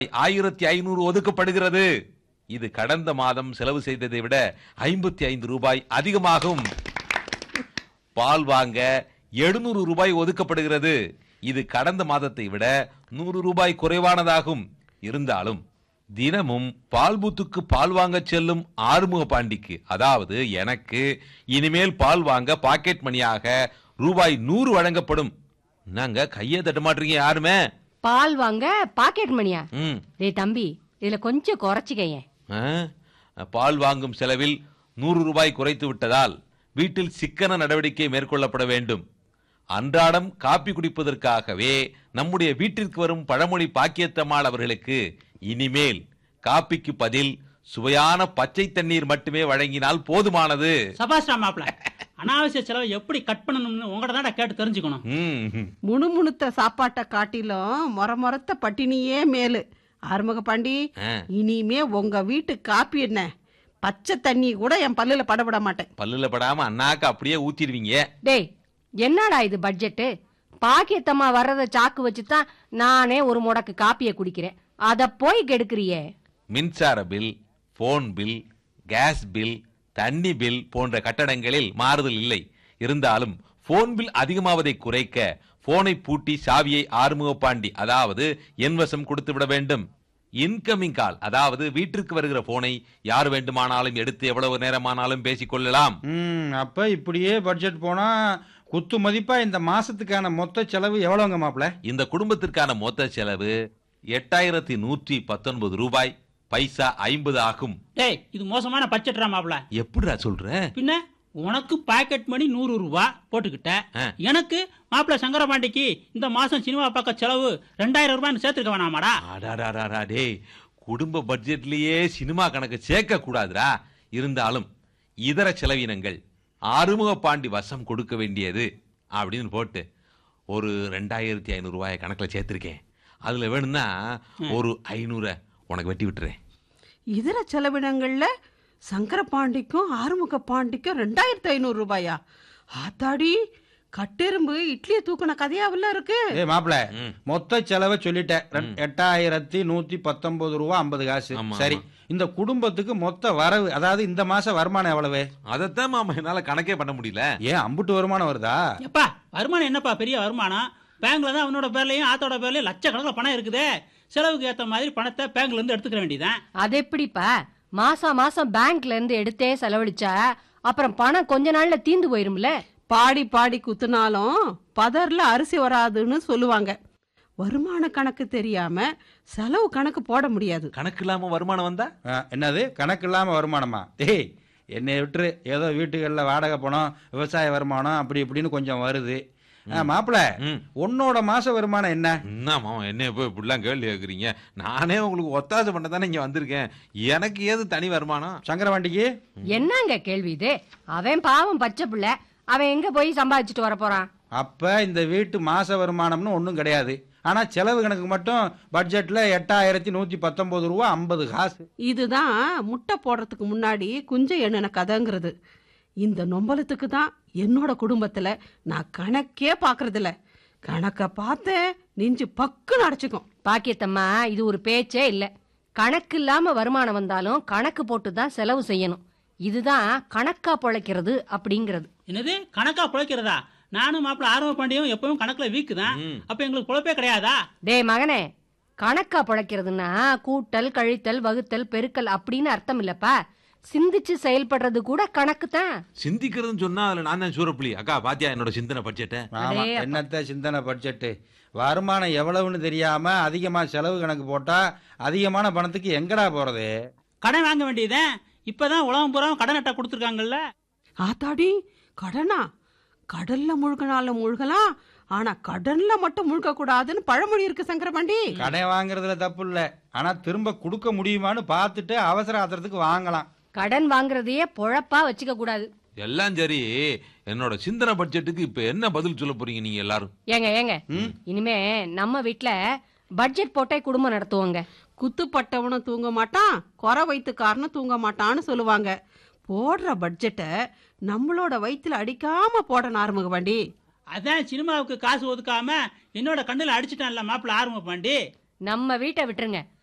1500 ஒதுக்கப்படுகிறது. இது கடந்த மாதம் செலவு செய்ததை விட 55 ரூபாய் அதிகமாகும். பால் வாங்க 700 ரூபாய் ஒதுக்கப்படுகிறது. இது கடந்த மாதத்தை விட 100 ரூபாய் குறைவானதாகும். இருந்தாலும் தினமும் பால் பூத்துக்கு பால் வாங்க செல்லும் ஆறுமுக பாண்டிக்கு, அதாவது எனக்கு, இனிமேல் பால் வாங்க பாக்கெட் மணியாக ரூபாய் 100 வழங்கப்படும். நாங்க கையை தட்ட மாட்டீங்க யாருமே. பால் வாங்க பாக்கெட் மணியா? டேய் தம்பி, இதுல கொஞ்சம் குறைச்சிக்கையே. பால் வாங்கும் செலவில் 100 ரூபாய் குறைத்து விட்டதால் வீட்டில் சிக்கன நடவடிக்கை மேற்கொள்ளப்பட வேண்டும். அன்றாடம் காப்பி குடிப்பதற்காகவே நம்முடைய வீட்டிற்கு வரும் பழமொழி பாக்கியத்தம்மாள் அவர்களுக்கு இனிமேல் காப்பிக்கு பதில் சுவையான பச்சை தண்ணீர் மட்டுமே வழங்கினால் போதுமானது. சபாஸ்ரா மாப்ள, அனாவசிய செலவை எப்படி கட் பண்ணணும்னு உங்கள்ட்ட தான் கேட்டு தெரிஞ்சுக்கணும். முணுமுணுத்த சாப்பாட்டை காட்டிலும் மொரமொரத்த பட்டினியே மேலு. ஆறுமுக பாண்டி, இனிமே உங்க வீட்டு காப்பி என்ன பச்சை தண்ணி கூட என் பல்லுல படப்பட மாட்டேன். பல்லுல படாம அண்ணாக்கு அப்படியே ஊத்திடுவீங்க. டேய், என்னடா இது பட்ஜெட்டு? பாக்கியத்தம்மா வர்றத சாக்கு வச்சுதான் நானே ஒரு முடக்கு காப்பியை குடிக்கிறேன். அத போய் கெடுக்கிறியே. மின்சார bill, phone bill, gas bill, தண்ணி பில் போன்ற கட்டணங்களில் மாறுதல் இல்லை. இருந்தாலும் போன் பில் அதிகமாவதை குறைக்க போனை பூட்டி சாவியை ஆறுமுக பாண்டி, அதாவது என் வசம் கொடுத்து விட வேண்டும். இன்கமிங் கால், அதாவது வீட்டிற்கு வருகிற போனை யார் வேண்டுமானாலும் எடுத்து எவ்வளவு நேரமானாலும் பேசிக் கொள்ளலாம். அப்ப இப்படியே பட்ஜெட் போனா குத்து மதிப்பா இந்த மாசத்துக்கான மொத்த செலவு எவ்வளவுங்க மாப்ள? இந்த குடும்பத்திற்கான மொத்த செலவு 8119 ரூபாய் பைசா 50 ஆகும். டேய், இது மோசமான பட்ஜெட்ரா மாப்ள. எப்படிடா சொல்ற? பின்ன உனக்கு பாக்கெட் மணி 100 ரூபாய் போட்டுக்கிட்ட, எனக்கு மாப்பிள்ள சங்கரபாண்டிக்கு இந்த மாசம் சினிமா பார்க்க செலவு 2000 ரூபாய் சேர்த்துக்க வேணாமாடா? டேய், குடும்ப பட்ஜெட்லயே சினிமா கணக்கு சேர்க்க கூடாதுடா. இருந்தாலும் இதர செலவினங்கள் ஆறுமுக பாண்டி வசம் கொடுக்க வேண்டியது அப்படின்னு போட்டு ஒரு 2500 ரூபாயை கணக்குல சேர்த்திருக்கேன். அதுல வேணும்னா ஒரு 500 உனக்கு வெட்டி விட்டுறேன். இதர செலவினங்கள்ல சங்கர பாண்டிக்கும் ஆறுமுக பாண்டிக்கும் 2500 ரூபாயா? ஆத்தாடி, கட்டெரும்பு இட்லியை தூக்குன கதையாவில்ல இருக்கு. மாப்பிள, மொத்த செலவை சொல்லிட்டேன். 8119 ரூபா 50 காசு. சரி, இந்த குடும்பத்துக்கு மொத்த வரவு, அதாவது இந்த மாச வருமானம் எவ்வளவு? அதைத்தான் மாமா என்னால கணக்கே பண்ண முடியல. ஏன் அம்புட்டு வருமானம் வருதா? எப்பா வருமானம் என்னப்பா பெரிய வருமானம்? பேங்க்ல தான் அவனோட பேர்லயும் ஆத்தோட பேர்லயும் லட்சக்கணக்கில் பணம் இருக்குது. செலவுக்கு ஏற்ற மாதிரி பணத்தை பேங்க்ல இருந்து எடுத்துக்க வேண்டியதான். அது எப்படிப்பா? மாசம் மாசம் பேங்க்ல இருந்து எடுத்தே செலவழிச்சா அப்புறம் பணம் கொஞ்ச நாள்ல தீந்து போயிரும்ல. பாடி பாடி குத்துனாலும் பதர்ல அரிசி வராதுன்னு சொல்லுவாங்க. வருமான கணக்கு தெரியாம செலவு கணக்கு போட முடியாது. கணக்கு இல்லாம வருமானம் வந்தா என்னது கணக்கு இல்லாம வருமானமா? டேய், என்னை விட்டுரு. ஏதோ வீட்டுகளில் வாடகை பணம், விவசாய வருமானம் அப்படி இப்படின்னு கொஞ்சம் வருது. மாப்பிள, உன்னோட மாச வருமானம் என்ன? என்ன போய் இப்படிலாம் கேள்வி கேட்குறீங்க? நானே உங்களுக்கு ஒத்தாசை பண்ண தானே இங்க வந்திருக்கேன். எனக்கு ஏது தனி வருமானம்? சங்கரவாண்டிக்கு என்னங்க கேள்வி இது? அவன் பாவம் பச்சை பிள்ளை, அவன் எங்க போய் சம்பாதிச்சுட்டு வர போறான்? அப்ப இந்த வீட்டு மாச வருமானம்னு ஒன்றும் கிடையாது. ஆனா செலவு கணக்கு மட்டும் பட்ஜெட்ல 8119 ரூபா 50 காசு. இதுதான் முட்டை போடுறதுக்கு முன்னாடி குஞ்ச எண்ணென கதைங்கிறது. இந்த நொம்பலத்துக்கு தான் என்னோட குடும்பத்துல நான் கணக்கே பாக்குறதில்ல. கணக்க பார்த்து நெஞ்சு பக்குன்னு அடைச்சுக்கும். பாக்கியத்தம்மா, இது ஒரு பேச்சே இல்ல. கணக்கு இல்லாம வருமானம் வந்தாலும் கணக்கு போட்டு தான் செலவு செய்யணும். இதுதான் கணக்கா பொழைக்கிறது அப்படிங்கிறது. என்னது கணக்கா பொழைக்கிறதா? நானும் மாப்பிள்ள ஆறுமுக பாண்டியும் எப்பவும் கணக்குல வீக்கு தான். அப்ப எங்களுக்கு பொழப்பே கிடையாதா? டேய் மகனே, கணக்கா பொழைக்கிறதுனா கூட்டல், கழித்தல், வகுத்தல், பெருக்கல் அப்படின்னு அர்த்தம் இல்லப்பா. சிந்திச்சு செயல்படுறது கூட கணக்கு தான். சிந்திக்கிறதுன்னு சொன்னா அதுல நான் தான் சூரப்புலி. அக்கா பாத்தியா என்னோட சிந்தனை பட்ஜெட்? என்னத்த சிந்தனை பட்ஜெட்? வருமானம் எவ்வளவுன்னு தெரியாம அதிகமா செலவு கணக்கு போட்டா அதிகமான பணத்துக்கு எங்கடா போறது? கடன் வாங்க வேண்டியதே. இப்பதான் உலகம் பூரா கடன் அட்டை கொடுத்துருக்காங்கல்ல. ஆத்தாடி, கடனா? கடல்ல முழுகினாலும் முழுகலாம், ஆனா கடன்ல மட்டும் முழுக்க கூடாதுன்னு பழமொழி இருக்கு சங்கரபாண்டி. கடன் வாங்குறதுல தப்பு இல்ல, ஆனா திரும்ப கொடுக்க முடியுமான்னு பார்த்துட்டு அவசர ஆத்திரத்துக்கு வாங்கலாம். கடன் வாங்குறதையே பொழப்பா வச்சுக்க கூடாது. எல்லாம் சரி, என்னோட சிந்தனை பட்ஜெட்டுக்கு இப்ப என்ன பதில் சொல்ல போறீங்க நீங்க எல்லாரும்? ஏங்க இனிமே நம்ம வீட்டுல பட்ஜெட் போட்டே குடும்பம் நடத்துவோங்க. குத்துப்பட்டவனும் தூங்க மாட்டான், குறை வைத்துக்காரனும் தூங்க மாட்டான்னு சொல்லுவாங்க. போடுற பட்ஜெட்டை நம்மளோட வயிற்றுல அடிக்காம போடணும் ஆறுமுக பாண்டி. அதான் சினிமாவுக்கு காசு ஒதுக்காம என்னோட கண்ணுல அடிச்சுட்டான்ல மாப்பிள்ள ஆறுமுக பாண்டி. நம்ம வீட்டை விட்டுருங்க.